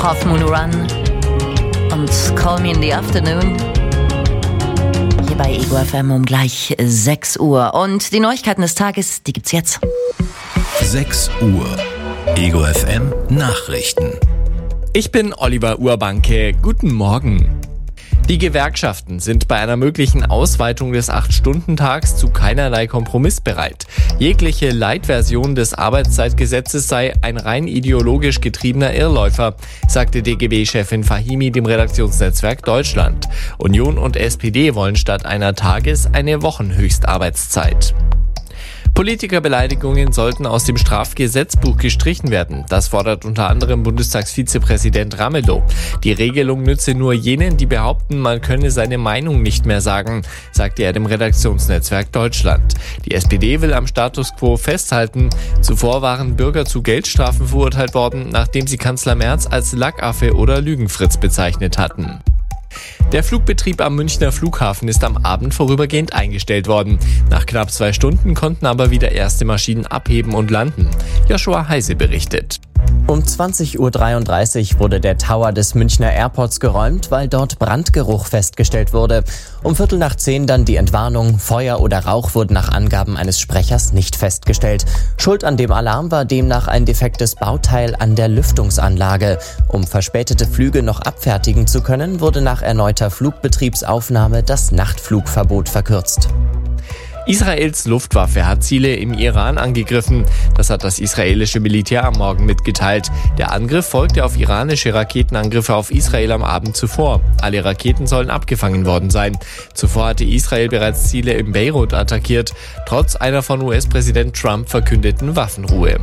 Half Moon Run und Call Me in the Afternoon. Hier bei Ego FM um gleich 6 Uhr. Und die Neuigkeiten des Tages, die gibt's jetzt. 6 Uhr. Ego FM Nachrichten. Ich bin Oliver Urbanke. Guten Morgen. Die Gewerkschaften sind bei einer möglichen Ausweitung des 8-Stunden-Tags zu keinerlei Kompromiss bereit. Jegliche Light-Version des Arbeitszeitgesetzes sei ein rein ideologisch getriebener Irrläufer, sagte DGB-Chefin Fahimi dem Redaktionsnetzwerk Deutschland. Union und SPD wollen statt einer eine Wochenhöchstarbeitszeit. Politikerbeleidigungen sollten aus dem Strafgesetzbuch gestrichen werden. Das fordert unter anderem Bundestagsvizepräsident Ramelow. Die Regelung nütze nur jenen, die behaupten, man könne seine Meinung nicht mehr sagen, sagte er dem Redaktionsnetzwerk Deutschland. Die SPD will am Status quo festhalten. Zuvor waren Bürger zu Geldstrafen verurteilt worden, nachdem sie Kanzler Merz als Lackaffe oder Lügenfritz bezeichnet hatten. Der Flugbetrieb am Münchner Flughafen ist am Abend vorübergehend eingestellt worden. Nach knapp 2 Stunden konnten aber wieder erste Maschinen abheben und landen. Joshua Heise berichtet. Um 20.33 Uhr wurde der Tower des Münchner Airports geräumt, weil dort Brandgeruch festgestellt wurde. Um 9:15 dann die Entwarnung. Feuer oder Rauch wurden nach Angaben eines Sprechers nicht festgestellt. Schuld an dem Alarm war demnach ein defektes Bauteil an der Lüftungsanlage. Um verspätete Flüge noch abfertigen zu können, wurde nach erneuter Flugbetriebsaufnahme das Nachtflugverbot verkürzt. Israels Luftwaffe hat Ziele im Iran angegriffen. Das hat das israelische Militär am Morgen mitgeteilt. Der Angriff folgte auf iranische Raketenangriffe auf Israel am Abend zuvor. Alle Raketen sollen abgefangen worden sein. Zuvor hatte Israel bereits Ziele in Beirut attackiert, trotz einer von US-Präsident Trump verkündeten Waffenruhe.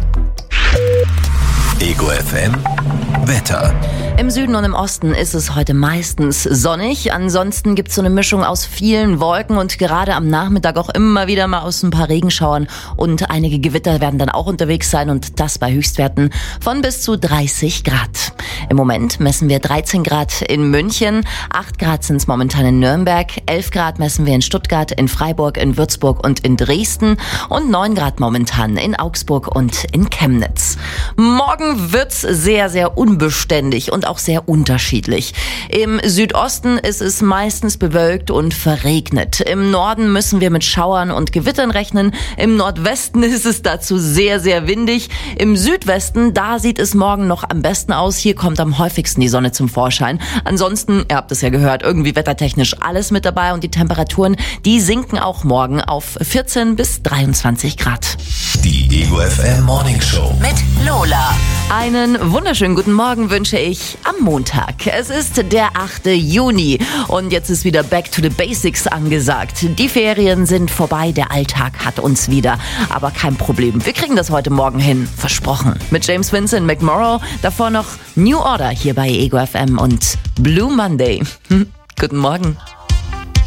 Ego FM Wetter. Im Süden und im Osten ist es heute meistens sonnig. Ansonsten gibt es so eine Mischung aus vielen Wolken und gerade am Nachmittag auch immer wieder mal aus ein paar Regenschauern. Und einige Gewitter werden dann auch unterwegs sein und das bei Höchstwerten von bis zu 30 Grad. Im Moment messen wir 13 Grad in München, 8 Grad sind es momentan in Nürnberg, 11 Grad messen wir in Stuttgart, in Freiburg, in Würzburg und in Dresden und 9 Grad momentan in Augsburg und in Chemnitz. Morgen wird's sehr, sehr unbeständig und auch sehr unterschiedlich. Im Südosten ist es meistens bewölkt und verregnet. Im Norden müssen wir mit Schauern und Gewittern rechnen. Im Nordwesten ist es dazu sehr, sehr windig. Im Südwesten, da sieht es morgen noch am besten aus. Hier kommt am häufigsten die Sonne zum Vorschein. Ansonsten, ihr habt es ja gehört, irgendwie wettertechnisch alles mit dabei und die Temperaturen, die sinken auch morgen auf 14 bis 23 Grad. Die Ego FM Morning Show Mit Lola. Einen wunderschönen guten Morgen wünsche ich am Montag. Es ist der 8. Juni und jetzt ist wieder Back to the Basics angesagt. Die Ferien sind vorbei, der Alltag hat uns wieder. Aber kein Problem, wir kriegen das heute Morgen hin, versprochen. Mit James Vincent McMorrow, davor noch New Order hier bei Ego FM und Blue Monday. Guten Morgen.